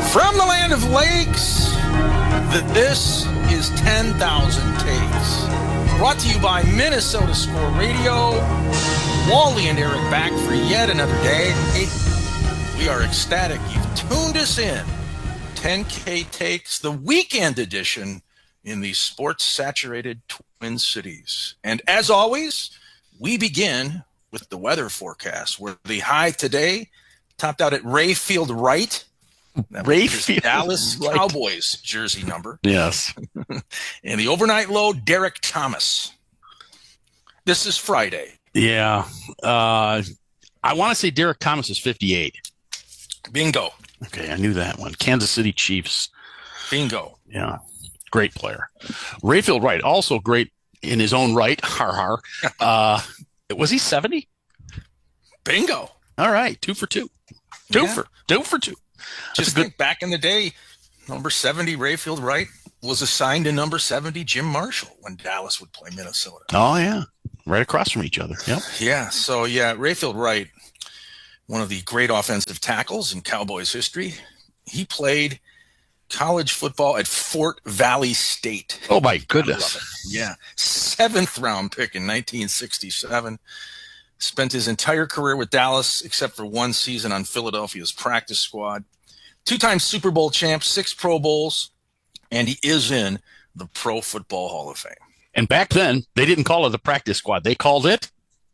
From the land of lakes, this is 10,000 Takes. Brought to you by Minnesota Score Radio. Wally and Eric back for yet another day. We are ecstatic you've tuned us in. 10K Takes, the weekend edition in the sports-saturated Twin Cities. And as always, we begin with the weather forecast, where the high today topped out at Rayfield Wright. Rayfield Dallas Wright. Cowboys jersey number. Yes. And the overnight low, Derek Thomas. This is Friday. Yeah. I want to say Derek Thomas is 58. Bingo. Okay, I knew that one. Kansas City Chiefs. Bingo. Yeah. Great player. Rayfield Wright, also great in his own right. Har har. Was he 70? Bingo. All right. 2 for 2. Two for two. Just think back in the day, number 70 Rayfield Wright was assigned to number 70 Jim Marshall when Dallas would play Minnesota. Oh, yeah. Right across from each other. Yep. Yeah. So, Rayfield Wright, one of the great offensive tackles in Cowboys history. He played college football at Fort Valley State. Oh, my goodness. Yeah. 7th round pick in 1967. Spent his entire career with Dallas, except for one season on Philadelphia's practice squad. 2-time Super Bowl champ, 6 Pro Bowls, and he is in the Pro Football Hall of Fame. And back then, they didn't call it the practice squad. They called it,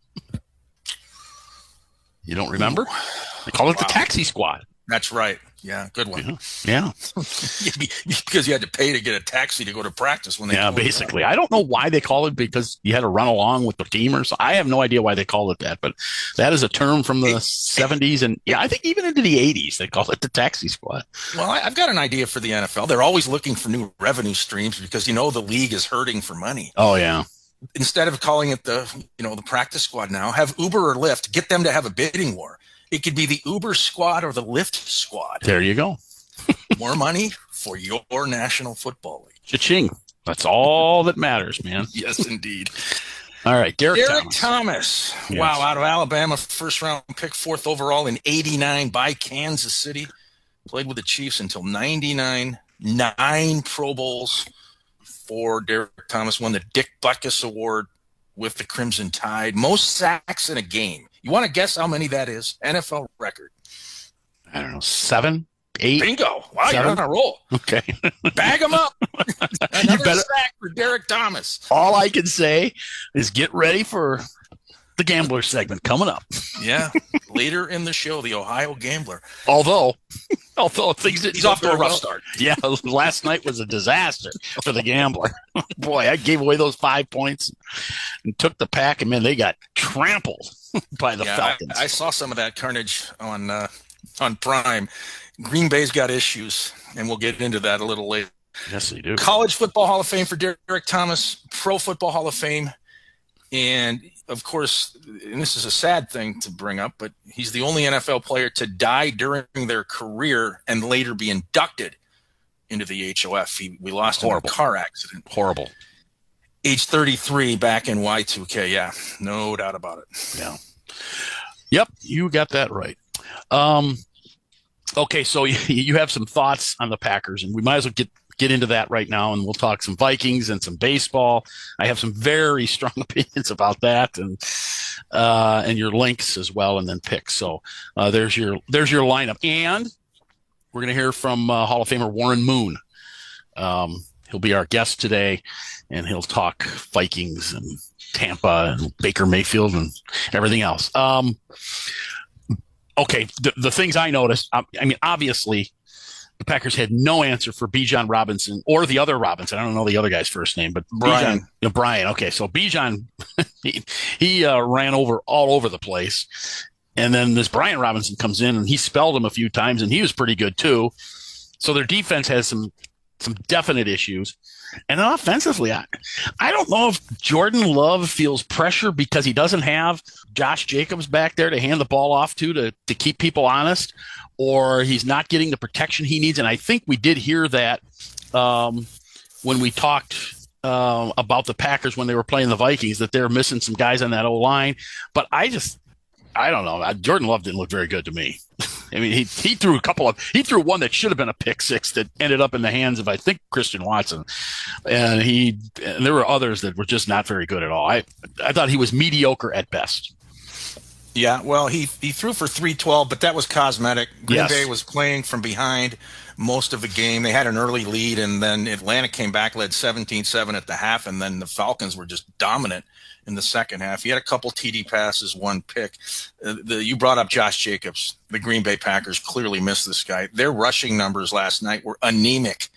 you don't remember? They called it the taxi squad. That's right. Yeah, good one. Yeah. Because you had to pay to get a taxi to go to practice when they basically. I don't know why they call it, because you had to run along with the team or so. I have no idea why they call it that, but that is a term from the 70s. And I think even into the 80s, they call it the taxi squad. Well, I've got an idea for the NFL. They're always looking for new revenue streams because, the league is hurting for money. Oh, yeah. Instead of calling it the practice squad now, have Uber or Lyft, get them to have a bidding war. It could be the Uber squad or the Lyft squad. There you go. More money for your National Football League. Cha-ching. That's all that matters, man. Yes, indeed. All right, Derek Thomas. Yes. Wow, out of Alabama, first-round pick, 4th overall in 89 by Kansas City. Played with the Chiefs until 99. 9 Pro Bowls for Derek Thomas. Won the Dick Butkus Award with the Crimson Tide. Most sacks in a game. You want to guess how many that is? NFL record. I don't know, 7, 8? Bingo. Wow, 7? You're on a roll. Okay. Bag them up. Another sack for Derek Thomas. All I can say is get ready for the Gambler segment coming up. Yeah. Later in the show, the Ohio Gambler. Although things didn't He's go off to a very rough well. start. Yeah, last night was a disaster for the Gambler. Boy, I gave away those 5 points and took the pack, and man, they got trampled by the Falcons. I saw some of that carnage on Prime. Green Bay's got issues, and we'll get into that a little later. Yes, they do. College Football Hall of Fame for Derek Thomas, Pro Football Hall of Fame, and of course, and this is a sad thing to bring up, but he's the only NFL player to die during their career and later be inducted into the HOF. We lost him in a car accident. Horrible. Age 33 back in Y2K. Yeah, no doubt about it. Yeah. Yep, you got that right. Okay, so you have some thoughts on the Packers, and we might as well get into that right now, and we'll talk some Vikings and some baseball. I have some very strong opinions about that, and your links as well, and then picks. So there's your lineup, and we're going to hear from Hall of Famer Warren Moon. He'll be our guest today, and he'll talk Vikings and Tampa and Baker Mayfield and everything else. Okay, the things I noticed, I mean, obviously, the Packers had no answer for Bijan Robinson or the other Robinson. I don't know the other guy's first name, but Brian. Brian. Okay, so Bijan, he ran all over the place. And then this Brian Robinson comes in, and he spelled him a few times, and he was pretty good too. So their defense has some definite issues. And then offensively, I don't know if Jordan Love feels pressure because he doesn't have Josh Jacobs back there to hand the ball off to keep people honest, or he's not getting the protection he needs. And I think we did hear that when we talked about the Packers when they were playing the Vikings, that they're missing some guys on that O-line. But I don't know. Jordan Love didn't look very good to me. I mean, he threw he threw one that should have been a pick six that ended up in the hands of, I think, Christian Watson. And there were others that were just not very good at all. I thought he was mediocre at best. Yeah, well, he threw for 312, but that was cosmetic. Green Bay was playing from behind most of the game. They had an early lead, and then Atlanta came back, led 17-7 at the half, and then the Falcons were just dominant in the second half. He had a couple TD passes, one pick. You brought up Josh Jacobs. The Green Bay Packers clearly missed this guy. Their rushing numbers last night were anemic.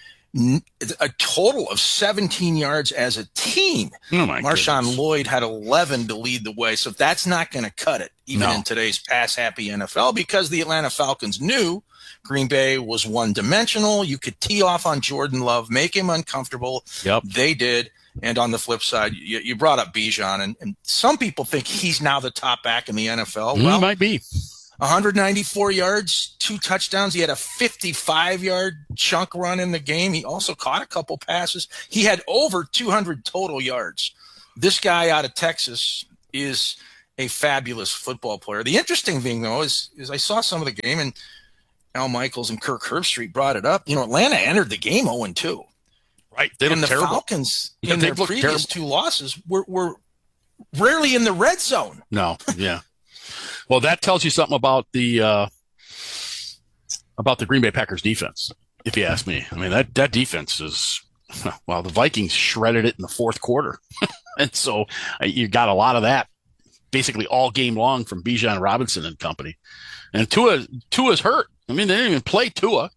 A total of 17 yards as a team. Oh my Marshawn goodness. Lloyd had 11 to lead the way. So that's not going to cut it, even in today's pass-happy NFL, because the Atlanta Falcons knew Green Bay was one-dimensional. You could tee off on Jordan Love, make him uncomfortable. Yep. They did. And on the flip side, you brought up Bijan, and some people think he's now the top back in the NFL. Well, might be. 194 yards, 2 touchdowns. He had a 55-yard chunk run in the game. He also caught a couple passes. He had over 200 total yards. This guy out of Texas is a fabulous football player. The interesting thing, though, is I saw some of the game, and Al Michaels and Kirk Herbstreit brought it up. Atlanta entered the game 0-2. Right. They look the terrible. Falcons, in their previous 2 losses, were rarely in the red zone. No, yeah. Well, that tells you something about the Green Bay Packers defense, if you ask me. I mean, that defense is, well, the Vikings shredded it in the fourth quarter. And so you got a lot of that basically all game long from Bijan Robinson and company. And Tua's hurt. I mean, they didn't even play Tua.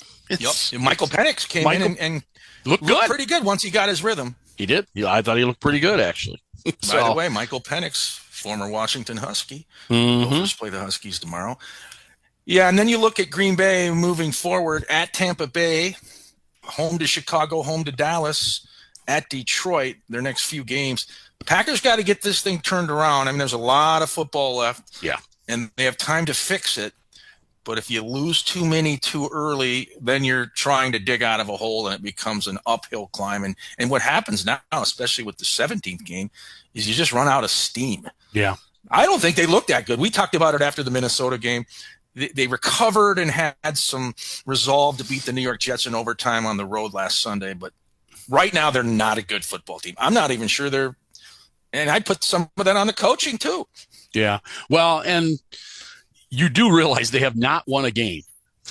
Michael Penix came in and looked good. Pretty good once he got his rhythm. He did. Yeah, I thought he looked pretty good, actually. By the way, Michael Penix, former Washington Husky. Mm-hmm. Gophers play the Huskies tomorrow. Yeah, and then you look at Green Bay moving forward at Tampa Bay, home to Chicago, home to Dallas, at Detroit, their next few games. The Packers got to get this thing turned around. I mean, there's a lot of football left. Yeah. And they have time to fix it. But if you lose too many too early, then you're trying to dig out of a hole, and it becomes an uphill climb. And what happens now, especially with the 17th game, is you just run out of steam. Yeah. I don't think they looked that good. We talked about it after the Minnesota game. They recovered and had some resolve to beat the New York Jets in overtime on the road last Sunday. But right now, they're not a good football team. I'm not even sure they're – and I'd put some of that on the coaching too. Yeah. Well, and – you do realize they have not won a game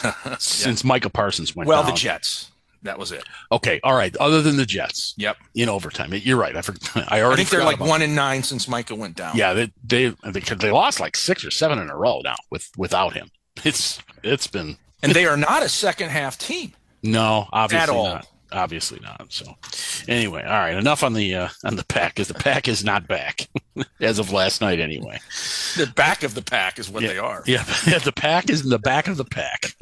since Micah Parsons went down. The Jets. That was it. Okay. All right. Other than the Jets. Yep. In overtime. You're right. I think they're like 1-9 since Micah went down. Yeah. They lost like 6 or 7 in a row now without him. It's been. And they are not a second half team. No, obviously at all. not. Obviously not. So anyway, all right. Enough on the pack, because the pack is not back as of last night anyway. The back of the pack is what they are. Yeah, the pack is in the back of the pack.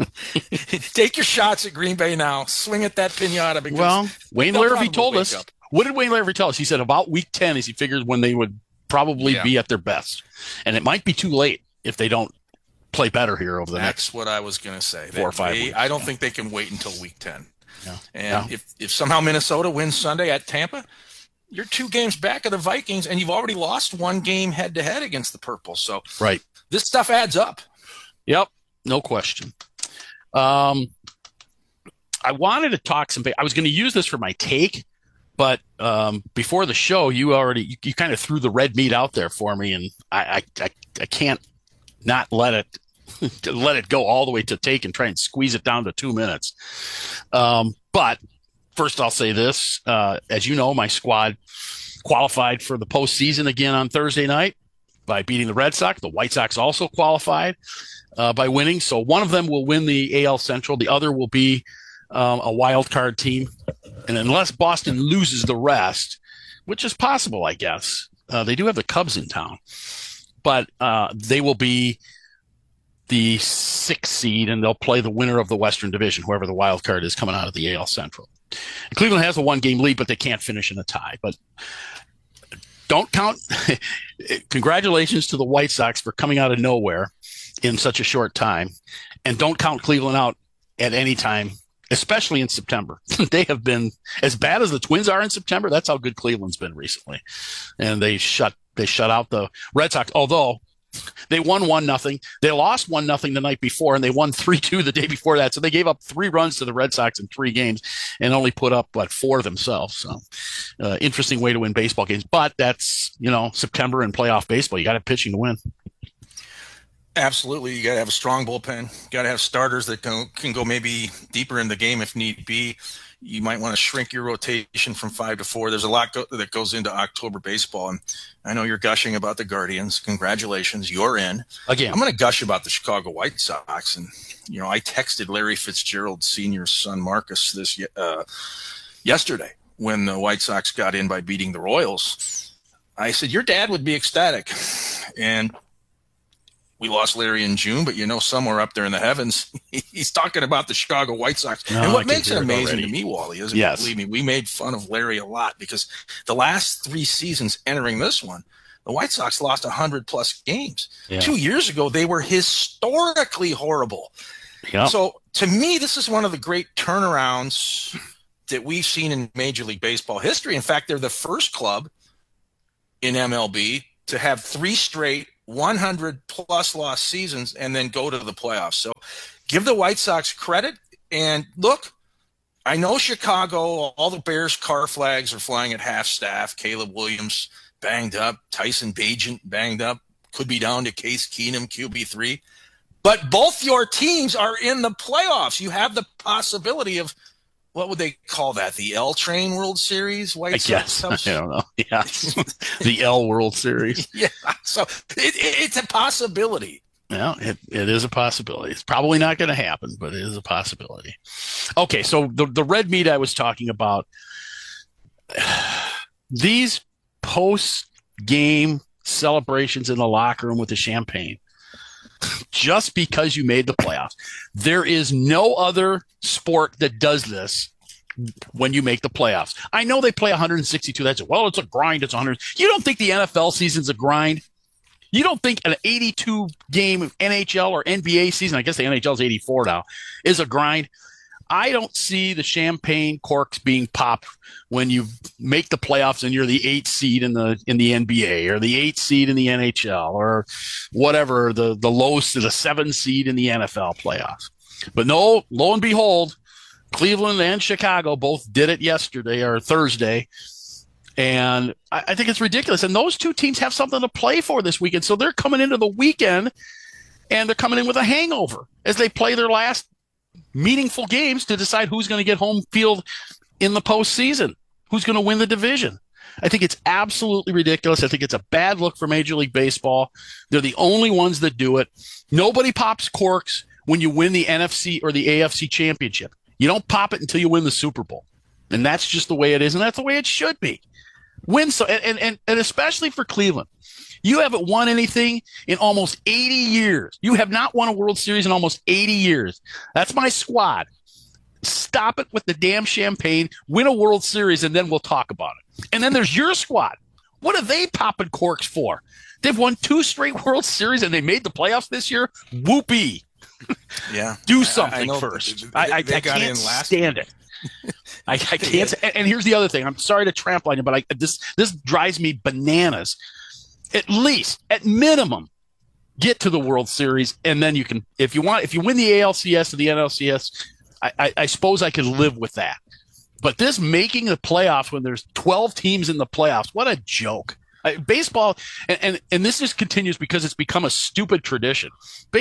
Take your shots at Green Bay now. Swing at that pinata. Because Wayne Larrivee told us. What did Wayne Larrivee tell us? He said about week 10 is he figures when they would probably be at their best. And it might be too late if they don't play better here over the next. That's what I was going to say. 4 or 5 weeks. I don't think they can wait until week 10. Yeah. And if somehow Minnesota wins Sunday at Tampa, you're 2 games back of the Vikings, and you've already lost 1 game head-to-head against the Purple. So this stuff adds up. Yep, no question. I wanted to talk I was going to use this for my take, but before the show, you kind of threw the red meat out there for me, and I can't not let it go all the way to take and try and squeeze it down to 2 minutes. But first I'll say this, as you know, my squad qualified for the postseason again on Thursday night by beating the Red Sox. The White Sox also qualified by winning. So one of them will win the AL Central. The other will be a wild card team. And unless Boston loses the rest, which is possible, I guess, they do have the Cubs in town, but they will be the 6th seed, and they'll play the winner of the Western Division, whoever the wild card is coming out of the AL Central. And Cleveland has a 1-game lead, but they can't finish in a tie. But don't count. Congratulations to the White Sox for coming out of nowhere in such a short time. And don't count Cleveland out at any time, especially in September. They have been as bad as the Twins are in September. That's how good Cleveland's been recently. And they shut out the Red Sox, although They won 1-0. They lost 1-0 the night before, and they won 3-2 the day before that. So they gave up 3 runs to the Red Sox in 3 games and only put up, 4 themselves. So interesting way to win baseball games. But that's, September and playoff baseball. You got to have pitching to win. Absolutely. You got to have a strong bullpen. You got to have starters that can go maybe deeper in the game if need be. You might want to shrink your rotation from 5 to 4. There's a lot that goes into October baseball. And I know you're gushing about the Guardians. Congratulations. You're in. Again. I'm going to gush about the Chicago White Sox. And, I texted Larry Fitzgerald Sr.'s son, Marcus, yesterday when the White Sox got in by beating the Royals. I said, your dad would be ecstatic. And we lost Larry in June, but somewhere up there in the heavens, he's talking about the Chicago White Sox. No, and what makes it amazing to me, Wally, is, yes, believe me, we made fun of Larry a lot because the last 3 seasons entering this one, the White Sox lost 100-plus games. Yeah. 2 years ago, they were historically horrible. Yep. So to me, this is one of the great turnarounds that we've seen in Major League Baseball history. In fact, they're the first club in MLB to have 3 straight 100-plus loss seasons and then go to the playoffs. So give the White Sox credit. And look, I know Chicago, all the Bears car flags are flying at half staff. Caleb Williams banged up. Tyson Bagent banged up. Could be down to Case Keenum, QB3. But both your teams are in the playoffs. You have the possibility of, what would they call that? The L Train World Series? White Sox? I don't know. Yeah. The L World Series. Yeah. So it's a possibility. Well, it is a possibility. It's probably not going to happen, but it is a possibility. Okay. So the red meat I was talking about, these post-game celebrations in the locker room with the champagne, just because you made the playoffs. There is no other sport that does this when you make the playoffs. I know they play 162. That's it. Well, it's a grind. It's 100. You don't think the NFL season's a grind? You don't think an 82-game NHL or NBA season, I guess the NHL is 84 now, is a grind? I don't see the champagne corks being popped when you make the playoffs and you're the 8th seed in the NBA or the 8th seed in the NHL or whatever, the lowest to the 7th seed in the NFL playoffs. But no, lo and behold, Cleveland and Chicago both did it yesterday or Thursday. And I think it's ridiculous. And those 2 teams have something to play for this weekend. So they're coming into the weekend and they're coming in with a hangover as they play their last meaningful games to decide who's going to get home field in the postseason, who's going to win the division. I think it's absolutely ridiculous. I think it's a bad look for Major League Baseball. They're the only ones that do it. Nobody pops corks when you win the NFC or the AFC championship. You don't pop it until you win the Super Bowl. And that's just the way it is. And that's the way it should be. Win so, and especially for Cleveland. You haven't won anything in almost 80 years. You have not won a World Series in almost 80 years. That's my squad. Stop it with the damn champagne, win a World Series, and then we'll talk about it. And then there's your squad. What are they popping corks for? They've won 2 straight World Series and they made the playoffs this year? Whoopee. Yeah. Do something I first. I can't stand it. I can't. And here's the other thing. I'm sorry to trample on you, but this drives me bananas. At least, at minimum, get to the World Series, and then you can, if you win the ALCS or the NLCS, I suppose I could live with that. But this making the playoffs when there's 12 teams in the playoffs, what a joke. Baseball, and this just continues because it's become a stupid tradition.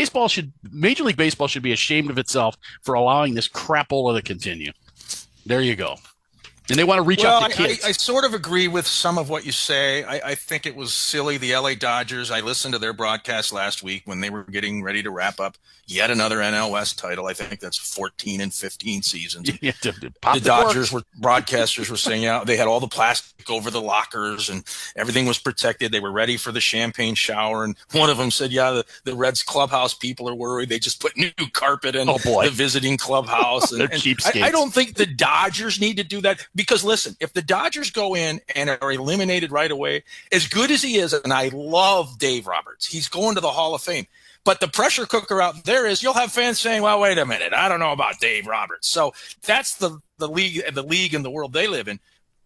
Major League Baseball should be ashamed of itself for allowing this crapola to continue. There you go. And they want to reach out to kids. I sort of agree with some of what you say. I think it was silly. The LA Dodgers, I listened to their broadcast last week when they were getting ready to wrap up yet another NL West title. I think that's 14 and 15 seasons. Yeah, the Dodgers broadcasters were saying, they had all the plastic over the lockers and everything was protected. They were ready for the champagne shower. And one of them said, the Reds clubhouse people are worried. They just put new carpet in the visiting clubhouse. They're cheapskates. I don't think the Dodgers need to do that. Because listen, if the Dodgers go in and are eliminated right away, as good as he is, and I love Dave Roberts, he's going to the Hall of Fame. But the pressure cooker out there is you'll have fans saying, well, wait a minute, I don't know about Dave Roberts. So that's the league and the world they live in.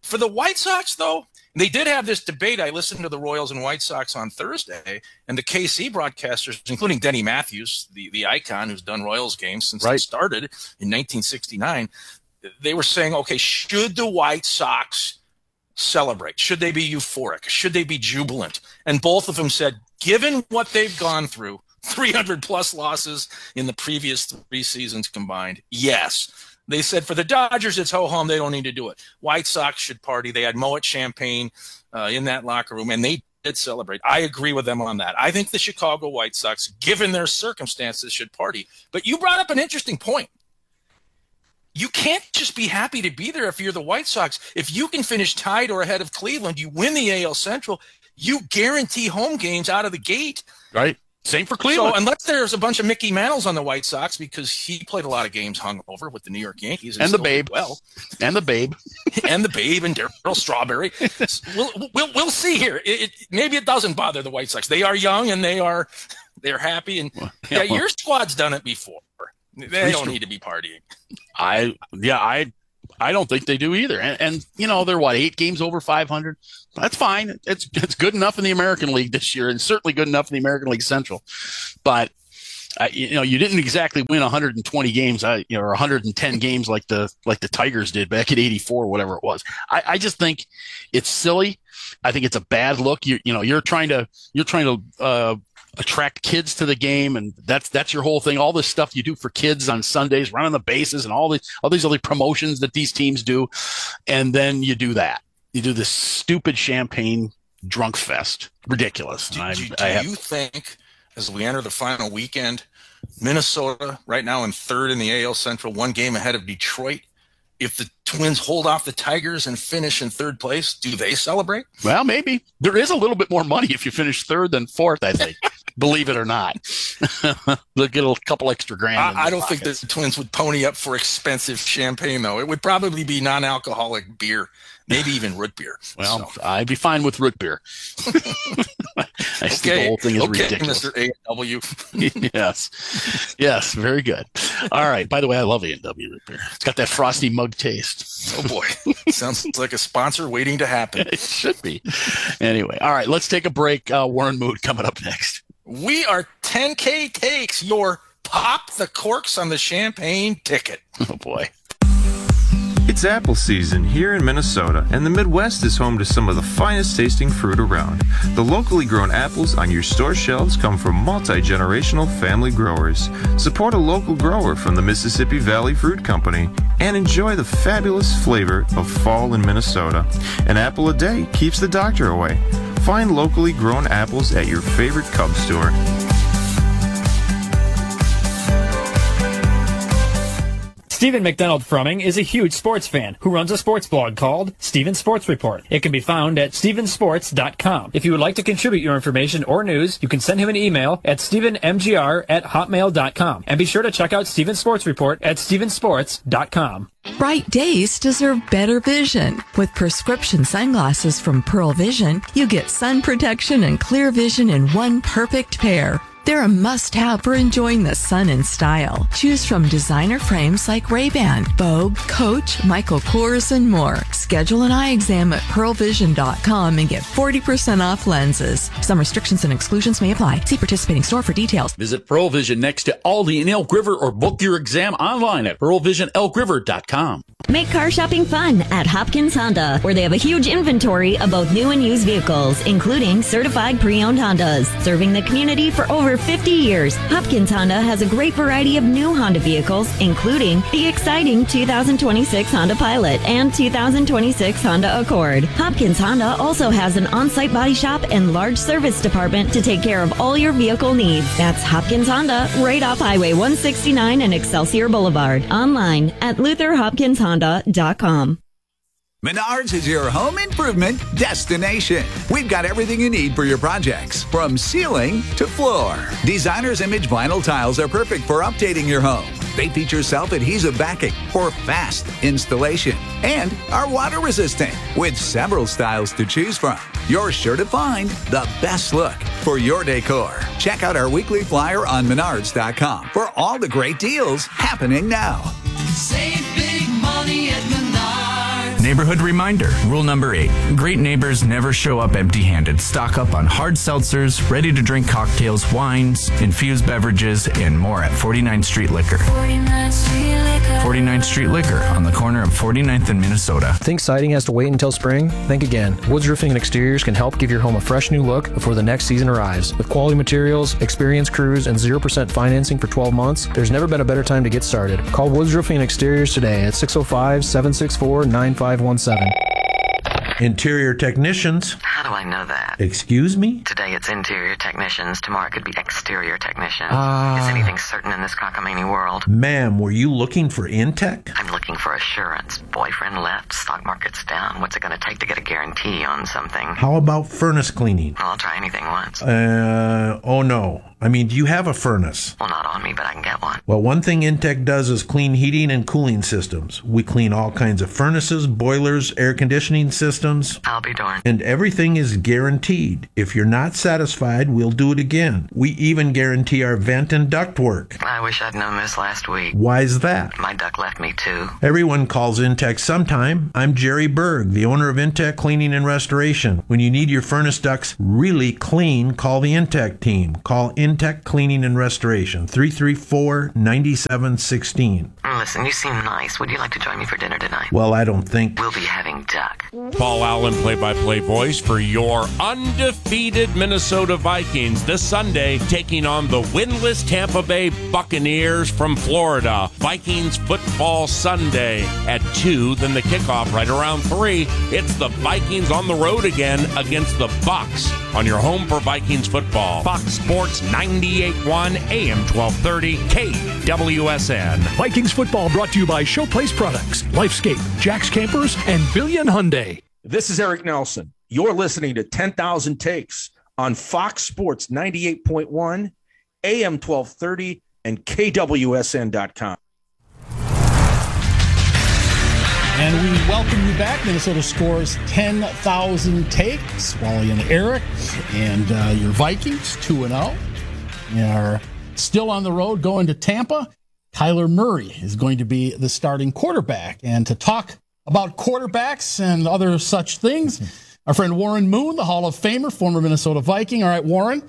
For the White Sox, though, they did have this debate. I listened to the Royals and White Sox on Thursday, and the KC broadcasters, including Denny Matthews, the icon who's done Royals games since they started in 1969, they were saying, okay, should the White Sox celebrate? Should they be euphoric? Should they be jubilant? And both of them said, given what they've gone through, 300-plus losses in the previous 3 seasons combined, yes. They said for the Dodgers, it's ho-hum. They don't need to do it. White Sox should party. They had Moet champagne in that locker room, and they did celebrate. I agree with them on that. I think the Chicago White Sox, given their circumstances, should party. But you brought up an interesting point. You can't just be happy to be there if you're the White Sox. If you can finish tied or ahead of Cleveland, you win the AL Central, you guarantee home games out of the gate. Right. Same for Cleveland. So unless there's a bunch of Mickey Mantles on the White Sox, because he played a lot of games hungover with the New York Yankees. And the Babe. And the Babe. And the Babe and Darryl Strawberry. We'll see here. Maybe it doesn't bother the White Sox. They are young and they're happy. And your squad's done it before. They don't need to be partying. I don't think they do either. And they're 8 games over 500. That's fine. It's good enough in the American League this year, and certainly good enough in the American League Central. But you didn't exactly win 120 games, or 110 games like the Tigers did back in '84, whatever it was. I just think it's silly. I think it's a bad look. You're trying to attract kids to the game, and that's your whole thing. All this stuff you do for kids on Sundays, running the bases, and all these other promotions that these teams do, and then you do that. You do this stupid champagne drunk fest. Ridiculous. Do you think, as we enter the final weekend, Minnesota right now in third in the AL Central, 1 game ahead of Detroit, if the Twins hold off the Tigers and finish in third place, do they celebrate? Well, maybe. There is a little bit more money if you finish third than fourth, I think. Believe it or not. They'll get a couple extra grand. I don't think the Twins would pony up for expensive champagne, though. It would probably be non-alcoholic beer, maybe even root beer. Well, I'd be fine with root beer. I think the whole thing is ridiculous. Mr. A&W. Yes, very good. All right. By the way, I love A&W root beer. It's got that frosty mug taste. Oh, boy. Sounds like a sponsor waiting to happen. It should be. Anyway, all right. Let's take a break. Warren Moon coming up next. We are 10K Takes, your pop the corks on the champagne ticket. Oh, boy. It's apple season here in Minnesota, and the Midwest is home to some of the finest tasting fruit around. The locally grown apples on your store shelves come from multi-generational family growers. Support a local grower from the Mississippi Valley Fruit Company and enjoy the fabulous flavor of fall in Minnesota. An apple a day keeps the doctor away. Find locally grown apples at your favorite Cub store. Stephen McDonald Frumming is a huge sports fan who runs a sports blog called Stephen Sports Report. It can be found at stephensports.com. If you would like to contribute your information or news, you can send him an email at stephenmgr@hotmail.com. And be sure to check out Stephen Sports Report at stephensports.com. Bright days deserve better vision. With prescription sunglasses from Pearl Vision, you get sun protection and clear vision in one perfect pair. They're a must-have for enjoying the sun in style. Choose from designer frames like Ray-Ban, Vogue, Coach, Michael Kors, and more. Schedule an eye exam at pearlvision.com and get 40% off lenses. Some restrictions and exclusions may apply. See participating store for details. Visit Pearl Vision next to Aldi in Elk River or book your exam online at pearlvisionelkriver.com. Make car shopping fun at Hopkins Honda, where they have a huge inventory of both new and used vehicles, including certified pre-owned Hondas. Serving the community for over 50 years, Hopkins Honda has a great variety of new Honda vehicles, including the exciting 2026 Honda Pilot and 2026 Honda Accord. Hopkins Honda also has an on-site body shop and large service department to take care of all your vehicle needs. That's Hopkins Honda, right off Highway 169 and Excelsior Boulevard. Online at LutherHopkinsHonda.com. Menards is your home improvement destination. We've got everything you need for your projects, from ceiling to floor. Designer's Image vinyl tiles are perfect for updating your home. They feature self-adhesive backing for fast installation and are water resistant with several styles to choose from. You're sure to find the best look for your decor. Check out our weekly flyer on Menards.com for all the great deals happening now. Save big money at Menards. Neighborhood reminder. Rule number 8. Great neighbors never show up empty-handed. Stock up on hard seltzers, ready-to-drink cocktails, wines, infused beverages, and more at 49th Street Liquor. 49th Street Liquor on the corner of 49th and Minnesota. Think siding has to wait until spring? Think again. Woods Roofing and Exteriors can help give your home a fresh new look before the next season arrives. With quality materials, experienced crews, and 0% financing for 12 months, there's never been a better time to get started. Call Woods Roofing and Exteriors today at 605-764-9517. Interior technicians. How do I know that? Excuse me? Today it's interior technicians. Tomorrow it could be exterior technicians. Is anything certain in this cockamamie world? Ma'am, were you looking for Intech? I'm looking for assurance. Boyfriend left, stock market's down. What's it going to take to get a guarantee on something? How about furnace cleaning? Well, I'll try anything once. Oh no. I mean, do you have a furnace? Well, not on me, but I can get one. Well, one thing Intech does is clean heating and cooling systems. We clean all kinds of furnaces, boilers, air conditioning systems. I'll be darned. And everything is guaranteed. If you're not satisfied, we'll do it again. We even guarantee our vent and duct work. I wish I'd known this last week. Why's that? My duck left me too. Everyone calls Intech sometime. I'm Jerry Berg, the owner of Intech Cleaning and Restoration. When you need your furnace ducts really clean, call the Intech team. Call Intech Cleaning and Restoration, 334-9716. Listen, you seem nice. Would you like to join me for dinner tonight? Well, I don't think. We'll be having duck. Paul Allen, play-by-play voice for your undefeated Minnesota Vikings this Sunday, taking on the winless Tampa Bay Buccaneers from Florida. Vikings Football Sunday at 2, then the kickoff right around 3. It's the Vikings on the road again against the Bucs on your home for Vikings football. Fox Sports 98.1 AM 1230 KWSN. Vikings football brought to you by Showplace Products, Lifescape, Jack's Campers, and Billion Hyundai. This is Eric Nelson. You're listening to 10,000 Takes on Fox Sports 98.1, AM 1230, and KWSN.com. And we welcome you back. Minnesota scores 10,000 takes. Wally and Eric and your Vikings 2-0 are still on the road going to Tampa. Kyler Murray is going to be the starting quarterback. And to talk about quarterbacks and other such things, our friend Warren Moon, the Hall of Famer, former Minnesota Viking. All right, Warren,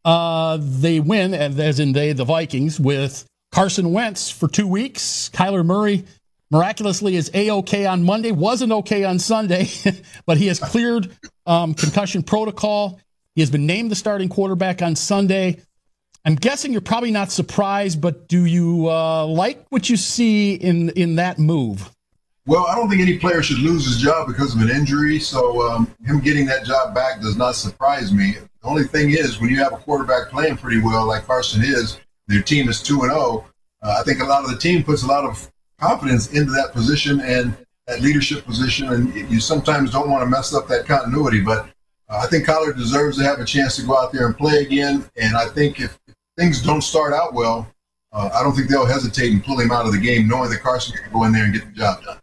they win, as in they, the Vikings, with Carson Wentz for 2 weeks. Kyler Murray miraculously is A-OK on Monday, wasn't okay on Sunday, but he has cleared concussion protocol. He has been named the starting quarterback on Sunday. I'm guessing you're probably not surprised, but do you like what you see in that move? Well, I don't think any player should lose his job because of an injury, so him getting that job back does not surprise me. The only thing is, when you have a quarterback playing pretty well like Carson is, their team is 2-0, I think a lot of the team puts a lot of confidence into that position and that leadership position, and you sometimes don't want to mess up that continuity, but I think Kyler deserves to have a chance to go out there and play again, and I think if things don't start out well, I don't think they'll hesitate and pull him out of the game, knowing that Carson can go in there and get the job done.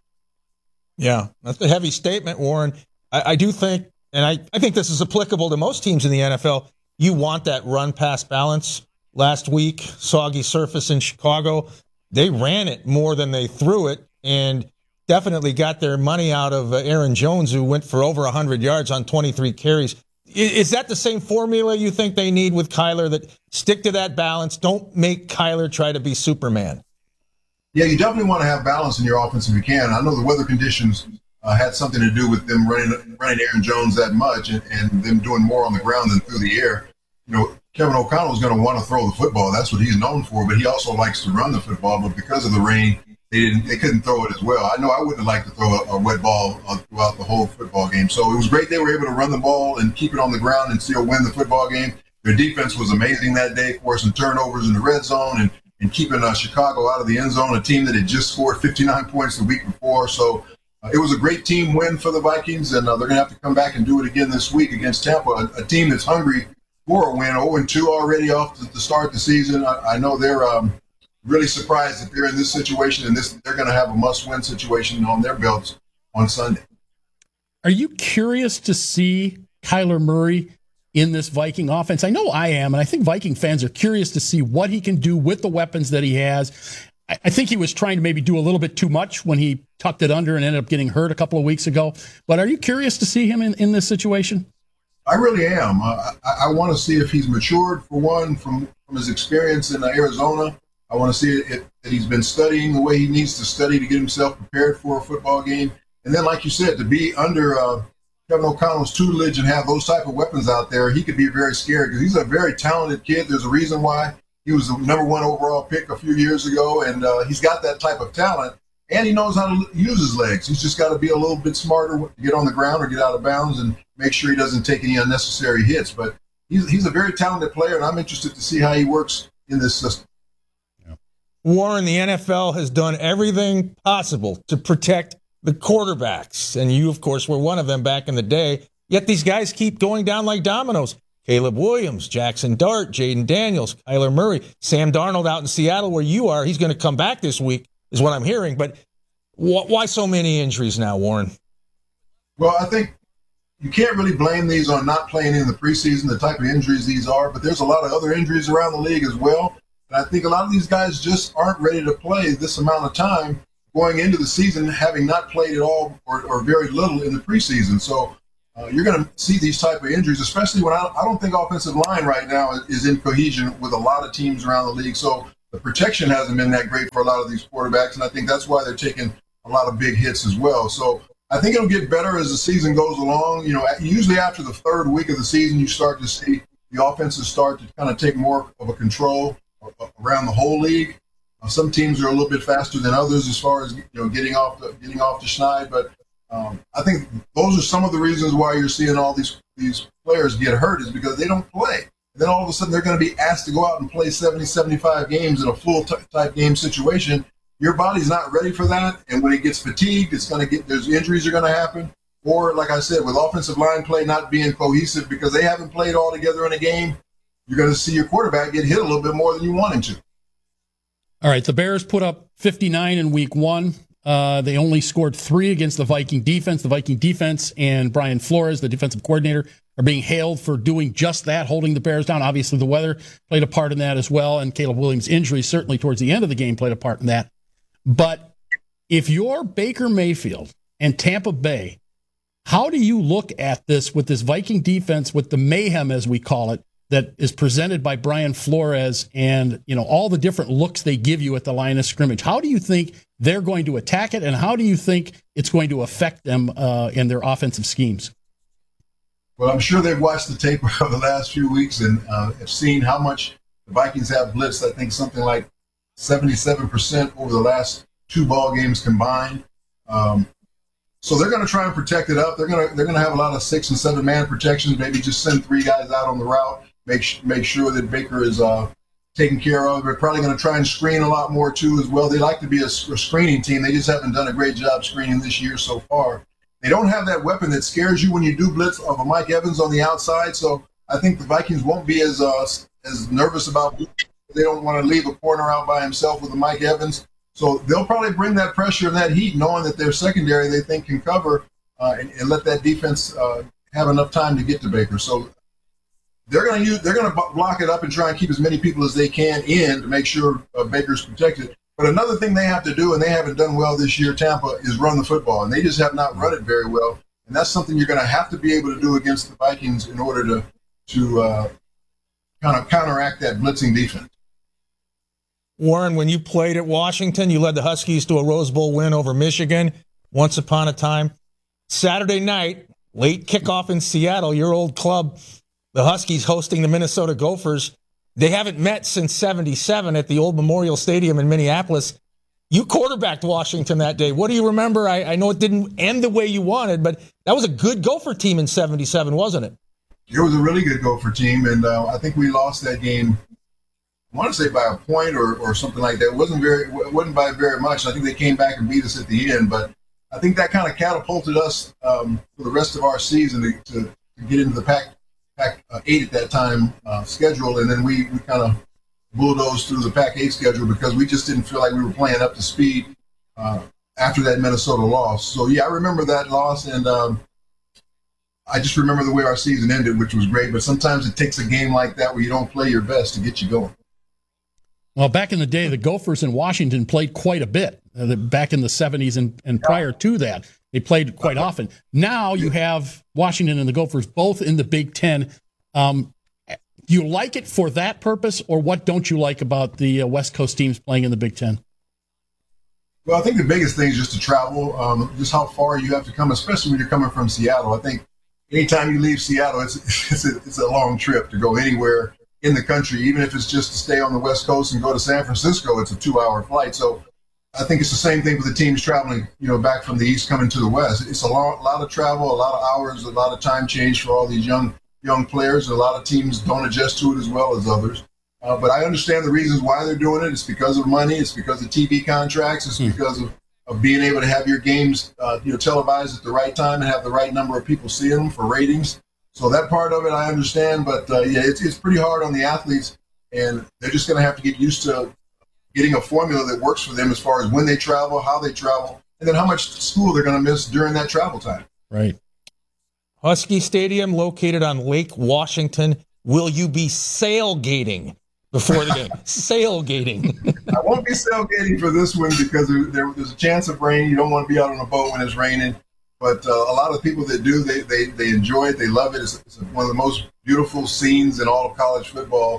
Yeah, that's a heavy statement, Warren. I do think, and I think this is applicable to most teams in the NFL, you want that run-pass balance. Last week, soggy surface in Chicago, they ran it more than they threw it, and definitely got their money out of Aaron Jones, who went for over 100 yards on 23 carries. Is that the same formula you think they need with Kyler, that stick to that balance, don't make Kyler try to be Superman? Yeah, you definitely want to have balance in your offense if you can. I know the weather conditions had something to do with them running Aaron Jones that much and them doing more on the ground than through the air. You know, Kevin O'Connell is going to want to throw the football. That's what he's known for, but he also likes to run the football. But because of the rain, they couldn't throw it as well. I know I wouldn't like to throw a wet ball throughout the whole football game. So it was great they were able to run the ball and keep it on the ground and still win the football game. Their defense was amazing that day, forcing turnovers in the red zone and keeping Chicago out of the end zone, a team that had just scored 59 points the week before. So it was a great team win for the Vikings, and they're going to have to come back and do it again this week against Tampa, a team that's hungry for a win, 0-2 already off to start the season. I know they're really surprised that they're in this situation, and they're going to have a must-win situation on their belts on Sunday. Are you curious to see Kyler Murray in this Viking offense? I know I am, and I think Viking fans are curious to see what he can do with the weapons that he has. I think he was trying to maybe do a little bit too much when he tucked it under and ended up getting hurt a couple of weeks ago. But are you curious to see him in this situation? I really am. I want to see if he's matured, for one, from his experience in Arizona. I want to see that he's been studying the way he needs to study to get himself prepared for a football game. And then, like you said, to be under Kevin O'Connell's tutelage and have those type of weapons out there, he could be very scary because he's a very talented kid. There's a reason why he was the number 1 overall pick a few years ago, and he's got that type of talent. And he knows how to use his legs. He's just got to be a little bit smarter to get on the ground or get out of bounds and make sure he doesn't take any unnecessary hits. But he's a very talented player, and I'm interested to see how he works in this system. Warren, the NFL has done everything possible to protect the quarterbacks, and you, of course, were one of them back in the day. Yet these guys keep going down like dominoes. Caleb Williams, Jackson Dart, Jaden Daniels, Kyler Murray, Sam Darnold out in Seattle where you are. He's going to come back this week, is what I'm hearing. But why so many injuries now, Warren? Well, I think you can't really blame these on not playing in the preseason, the type of injuries these are, but there's a lot of other injuries around the league as well. And I think a lot of these guys just aren't ready to play this amount of time going into the season, having not played at all or very little in the preseason. So you're going to see these type of injuries, especially when I don't think offensive line right now is in cohesion with a lot of teams around the league. So the protection hasn't been that great for a lot of these quarterbacks, and I think that's why they're taking a lot of big hits as well. So I think it'll get better as the season goes along. You know, usually after the 3rd week of the season, you start to see the offenses start to kind of take more of a control around the whole league. Some teams are a little bit faster than others as far as getting off the schneid, but I think those are some of the reasons why you're seeing all these players get hurt is because they don't play. And then all of a sudden they're going to be asked to go out and play 70, 75 games in a full type game situation. Your body's not ready for that, and when it gets fatigued, there's injuries are going to happen. Or, like I said, with offensive line play not being cohesive because they haven't played all together in a game, you're going to see your quarterback get hit a little bit more than you want him to. All right, the Bears put up 59 in week 1. They only scored 3 against the Viking defense. The Viking defense and Brian Flores, the defensive coordinator, are being hailed for doing just that, holding the Bears down. Obviously, the weather played a part in that as well, and Caleb Williams' injury certainly towards the end of the game played a part in that. But if you're Baker Mayfield and Tampa Bay, how do you look at this with this Viking defense, with the mayhem, as we call it, that is presented by Brian Flores and, all the different looks they give you at the line of scrimmage? How do you think they're going to attack it, and how do you think it's going to affect them in their offensive schemes? Well, I'm sure they've watched the tape of the last few weeks and have seen how much the Vikings have blitzed. I think something like 77% over the last 2 ball games combined. So they're going to try and protect it up. They're going to have a lot of 6 and 7 man protections. Maybe just send 3 guys out on the route. Make sure that Baker is taken care of. They're probably going to try and screen a lot more too as well. They like to be a screening team. They just haven't done a great job screening this year so far. They don't have that weapon that scares you when you do blitz of a Mike Evans on the outside. So I think the Vikings won't be as nervous about blitz. They don't want to leave a corner out by himself with a Mike Evans. So they'll probably bring that pressure and that heat, knowing that their secondary they think can cover and let that defense have enough time to get to Baker. So they're going to block it up and try and keep as many people as they can in to make sure Baker's protected. But another thing they have to do, and they haven't done well this year, Tampa, is run the football, and they just have not run it very well. And that's something you're going to have to be able to do against the Vikings in order to kind of counteract that blitzing defense. Warren, when you played at Washington, you led the Huskies to a Rose Bowl win over Michigan once upon a time. Saturday night, late kickoff in Seattle, your old club, the Huskies hosting the Minnesota Gophers. They haven't met since 77 at the old Memorial Stadium in Minneapolis. You quarterbacked Washington that day. What do you remember? I know it didn't end the way you wanted, but that was a good Gopher team in 77, wasn't it? It was a really good Gopher team, and I think we lost that game, I want to say by a point or something like that. It wasn't by very much. I think they came back and beat us at the end, but I think that kind of catapulted us for the rest of our season to get into the Pac 8 at that time schedule, and then we kind of bulldozed through the Pac 8 schedule because we just didn't feel like we were playing up to speed after that Minnesota loss. So yeah, I remember that loss, and I just remember the way our season ended, which was great. But sometimes it takes a game like that where you don't play your best to get you going. Well, back in the day, the Gophers in Washington played quite a bit. Back in the 70s and prior to that, they played quite often. Now you have Washington and the Gophers both in the Big Ten. Do you like it for that purpose, or what don't you like about the West Coast teams playing in the Big Ten? Well, I think the biggest thing is just to travel, just how far you have to come, especially when you're coming from Seattle. I think anytime you leave Seattle, it's a long trip to go anywhere in the country. Even if it's just to stay on the West Coast and go to San Francisco, it's a 2-hour flight. So I think it's the same thing for the teams traveling, back from the East coming to the West. It's a lot of travel, a lot of hours, a lot of time change for all these young players. A lot of teams don't adjust to it as well as others. But I understand the reasons why they're doing it. It's because of money. It's because of TV contracts. It's because of being able to have your games, televised at the right time and have the right number of people seeing them for ratings. So that part of it I understand. But, it's pretty hard on the athletes. And they're just going to have to get used to getting a formula that works for them as far as when they travel, how they travel, and then how much school they're going to miss during that travel time. Right. Husky Stadium, located on Lake Washington. Will you be sailgating before the game? Sailgating. I won't be sailgating for this one because there's a chance of rain. You don't want to be out on a boat when it's raining. But a lot of people that do, they enjoy it. They love it. It's one of the most beautiful scenes in all of college football.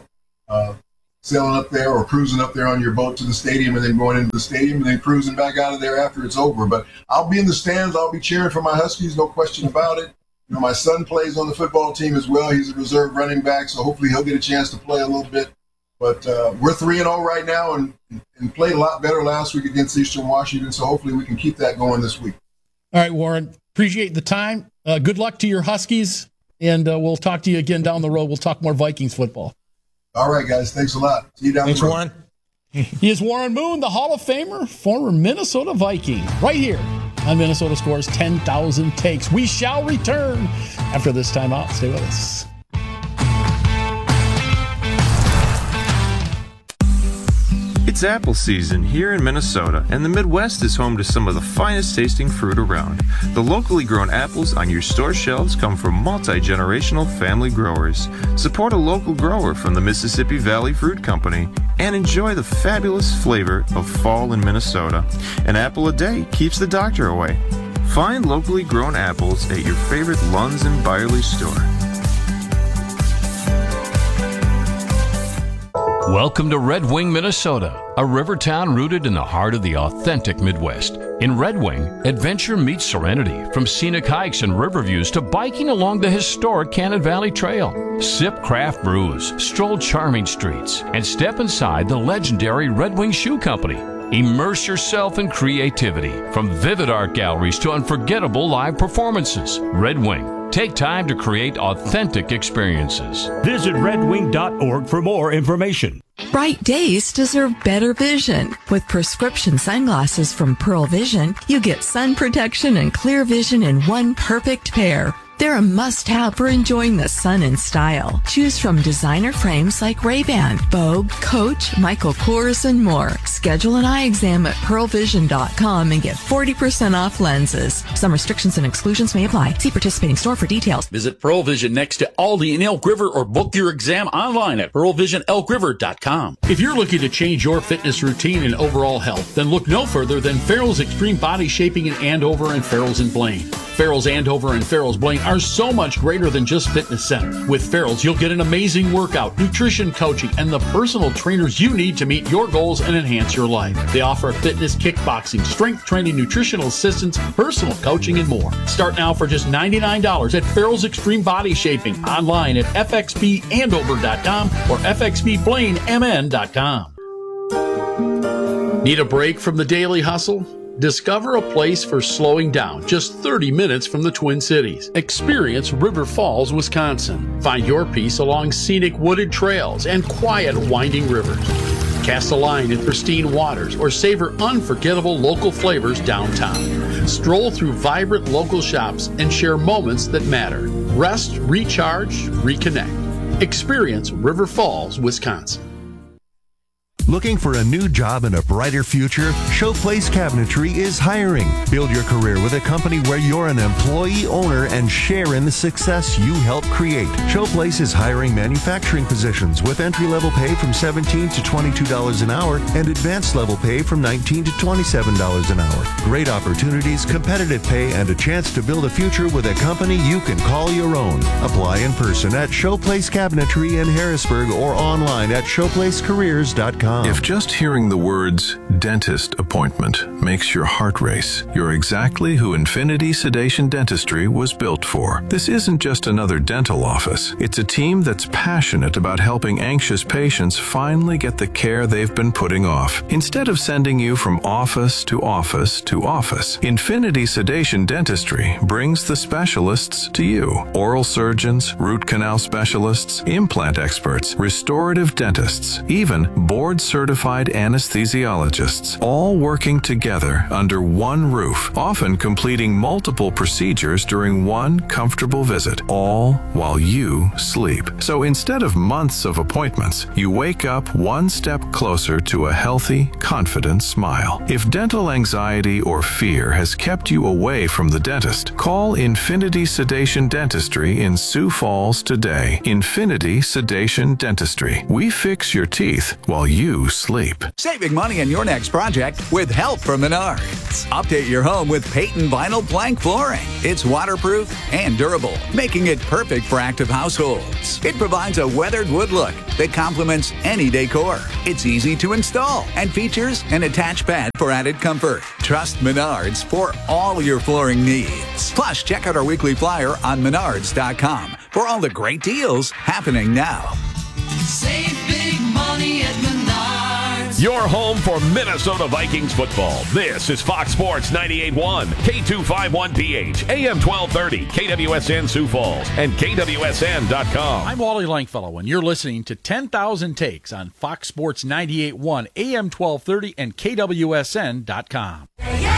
Sailing up there or cruising up there on your boat to the stadium and then going into the stadium and then cruising back out of there after it's over. But I'll be in the stands. I'll be cheering for my Huskies, no question about it. My son plays on the football team as well. He's a reserve running back, so hopefully he'll get a chance to play a little bit. But we're 3-0 right now and played a lot better last week against Eastern Washington, so hopefully we can keep that going this week. All right, Warren, appreciate the time. Good luck to your Huskies, and we'll talk to you again down the road. We'll talk more Vikings football. All right, guys. Thanks a lot. See you down the road. Warren. He is Warren Moon, the Hall of Famer, former Minnesota Viking, right here on Minnesota Scores 10,000 Takes. We shall return after this timeout. Stay with us. It's apple season here in Minnesota, and the Midwest is home to some of the finest tasting fruit around. The locally grown apples on your store shelves come from multi-generational family growers. Support a local grower from the Mississippi Valley Fruit Company and enjoy the fabulous flavor of fall in Minnesota. An apple a day keeps the doctor away. Find locally grown apples at your favorite Lunds and Byerly store. Welcome to Red Wing, Minnesota, a river town rooted in the heart of the authentic Midwest. In Red Wing, adventure meets serenity, from scenic hikes and river views to biking along the historic Cannon Valley Trail. Sip craft brews, stroll charming streets, and step inside the legendary Red Wing Shoe Company. Immerse yourself in creativity, from vivid art galleries to unforgettable live performances. Red Wing. Take time to create authentic experiences. Visit redwing.org for more information. Bright days deserve better vision. With prescription sunglasses from Pearl Vision, you get sun protection and clear vision in one perfect pair. They're a must-have for enjoying the sun in style. Choose from designer frames like Ray-Ban, Vogue, Coach, Michael Kors, and more. Schedule an eye exam at pearlvision.com and get 40% off lenses. Some restrictions and exclusions may apply. See participating store for details. Visit Pearl Vision next to Aldi in Elk River or book your exam online at pearlvisionelkriver.com. If you're looking to change your fitness routine and overall health, then look no further than Farrell's Extreme Body Shaping in Andover and Farrell's in Blaine. Farrell's Andover and Farrell's Blaine are so much greater than just fitness center. With Farrell's, you'll get an amazing workout, nutrition coaching, and the personal trainers you need to meet your goals and enhance your life. They offer fitness, kickboxing, strength training, nutritional assistance, personal coaching, and more. Start now for just $99 at Farrell's Extreme Body Shaping, online at fxbandover.com or fxbblaine.mn.com. Need a break from the daily hustle? Discover a place for slowing down just 30 minutes from the Twin Cities. Experience River Falls, Wisconsin. Find your peace along scenic wooded trails and quiet winding rivers. Cast a line in pristine waters or savor unforgettable local flavors downtown. Stroll through vibrant local shops and share moments that matter. Rest, recharge, reconnect. Experience River Falls, Wisconsin. Looking for a new job and a brighter future? Showplace Cabinetry is hiring. Build your career with a company where you're an employee owner and share in the success you help create. Showplace is hiring manufacturing positions with entry-level pay from $17 to $22 an hour and advanced level pay from $19 to $27 an hour. Great opportunities, competitive pay, and a chance to build a future with a company you can call your own. Apply in person at Showplace Cabinetry in Harrisburg or online at showplacecareers.com. If just hearing the words dentist appointment makes your heart race, you're exactly who Infinity Sedation Dentistry was built for. This isn't just another dental office. It's a team that's passionate about helping anxious patients finally get the care they've been putting off. Instead of sending you from office to office to office, Infinity Sedation Dentistry brings the specialists to you. Oral surgeons, root canal specialists, implant experts, restorative dentists, even board-certified anesthesiologists, all working together under one roof, often completing multiple procedures during one comfortable visit, all while you sleep. So instead of months of appointments, you wake up one step closer to a healthy, confident smile. If dental anxiety or fear has kept you away from the dentist, call Infinity Sedation Dentistry in Sioux Falls today. Infinity Sedation Dentistry. We fix your teeth while you sleep. Saving money on your next project with help from Menards. Update your home with Peyton Vinyl Plank Flooring. It's waterproof and durable, making it perfect for active households. It provides a weathered wood look that complements any decor. It's easy to install and features an attached pad for added comfort. Trust Menards for all your flooring needs. Plus, check out our weekly flyer on Menards.com for all the great deals happening now. Save big money at Menards. Your home for Minnesota Vikings football. This is Fox Sports 98.1, K251PH, AM 1230, KWSN Sioux Falls, and KWSN.com. I'm Wally Langfellow, and you're listening to 10,000 Takes on Fox Sports 98.1, AM 1230, and KWSN.com.